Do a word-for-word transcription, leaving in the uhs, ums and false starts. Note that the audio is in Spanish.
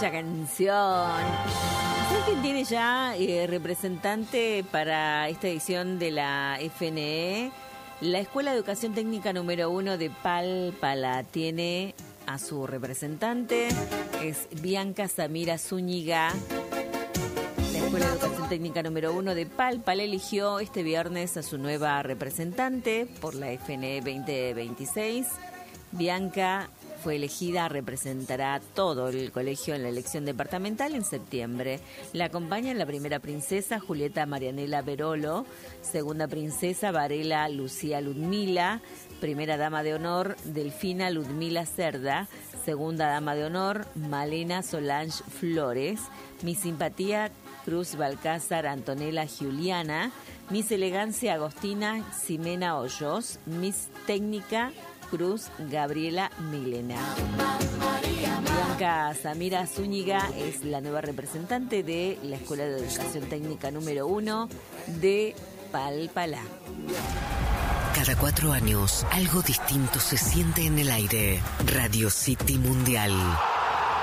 bella canción. ¿Sabes quién tiene ya eh, representante para esta edición de la F N E? La Escuela de Educación Técnica número uno de Palpalá tiene a su representante, es Bianca Samira Zúñiga. La Escuela de Educación Técnica número uno de Palpalá eligió este viernes a su nueva representante por la F N E veinte veintiséis. Bianca fue elegida, representará todo el colegio en la elección departamental en septiembre. La acompañan la primera princesa Julieta Marianela Berolo, segunda princesa Varela Lucía Ludmila, primera dama de honor Delfina Ludmila Cerda, segunda dama de honor Malena Solange Flores, mi simpatía Cruz Balcázar Antonella Juliana, Miss Elegancia Agostina Ximena Hoyos, Miss Técnica Cruz Gabriela Milena. Bianca Samira Zúñiga es la nueva representante de la Escuela de Educación Técnica número uno de Palpalá. Cada cuatro años, algo distinto se siente en el aire. Radio City Mundial.